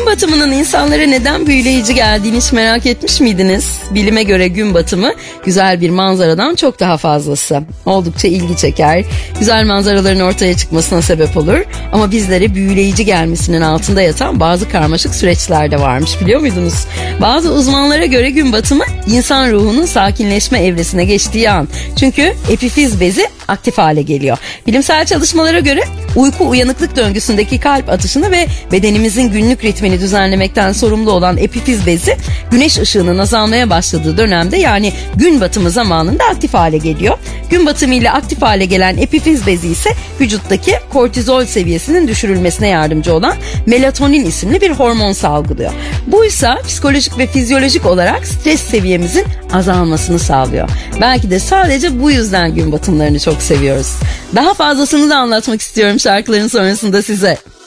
batımının insanlara neden büyüleyici geldiğini hiç merak etmiş miydiniz? Bilime göre gün batımı güzel bir manzaradan çok daha fazlası. Oldukça ilgi çeker, güzel manzaraların ortaya çıkmasına sebep olur. Ama bizlere büyüleyici gelmesinin altında yatan bazı karmaşık süreçler de varmış, biliyor muydunuz? Bazı uzmanlara göre gün batımı insan ruhunun sakinleşme evresine geçtiği an. Çünkü epifiz bezi aktif hale geliyor. Bilimsel çalışmalara göre uyku uyanıklık döngüsündeki kalp atışını ve bedenimizin günlük ritmini düzenlemekten sorumlu olan epifiz bezi güneş ışığının azalmaya başladığı dönemde, yani gün batımı zamanında aktif hale geliyor. Gün batımı ile aktif hale gelen epifiz bezi ise vücuttaki kortizol seviyesinin düşürülmesine yardımcı olan melatonin isimli bir hormon salgılıyor. Bu ise psikolojik ve fizyolojik olarak stres seviyemizin azalmasını sağlıyor. Belki de sadece bu yüzden gün batımlarını çok seviyoruz. Daha fazlasını da anlatmak istiyorum şarkıların sonrasında size.